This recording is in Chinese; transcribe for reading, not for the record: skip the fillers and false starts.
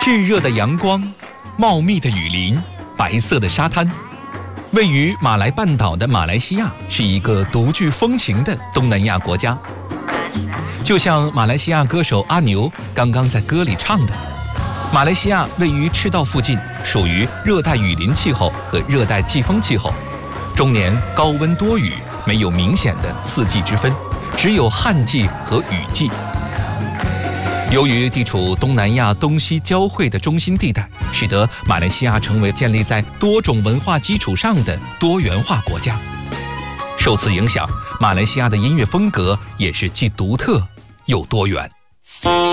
炙热的阳光，茂密的雨林，白色的沙滩。位于马来半岛的马来西亚是一个独具风情的东南亚国家。就像马来西亚歌手阿牛刚刚在歌里唱的，马来西亚位于赤道附近，属于热带雨林气候和热带季风气候，终年高温多雨，没有明显的四季之分，只有旱季和雨季。由于地处东南亚东西交汇的中心地带，使得马来西亚成为建立在多种文化基础上的多元化国家。受此影响，马来西亚的音乐风格也是既独特又多元。